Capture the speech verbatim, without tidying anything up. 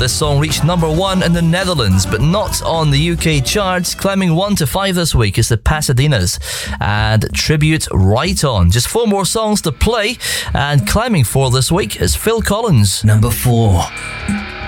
This song reached number one in the Netherlands, but not on the U K charts. Climbing one to five this week is the Pasadenas and Tribute Right On. Just four more songs to play, and climbing four this week is Phil Collins. Number four.